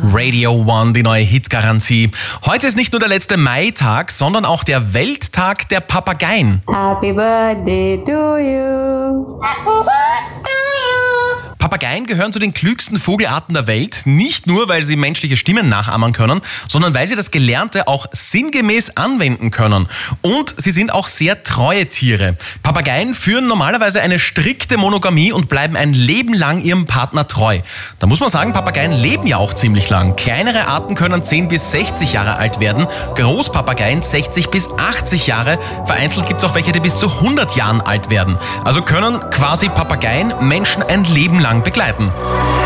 Radio One, die neue Hitgarantie. Heute ist nicht nur der letzte Maitag, sondern auch der Welttag der Papageien. Happy birthday to you. Papageien gehören zu den klügsten Vogelarten der Welt, nicht nur, weil sie menschliche Stimmen nachahmen können, sondern weil sie das Gelernte auch sinngemäß anwenden können. Und sie sind auch sehr treue Tiere. Papageien führen normalerweise eine strikte Monogamie und bleiben ein Leben lang ihrem Partner treu. Da muss man sagen, Papageien leben ja auch ziemlich lang. Kleinere Arten können 10 bis 60 Jahre alt werden, Großpapageien 60 bis 80 Jahre, vereinzelt gibt es auch welche, die bis zu 100 Jahren alt werden. Also können quasi Papageien Menschen ein Leben lang begleiten.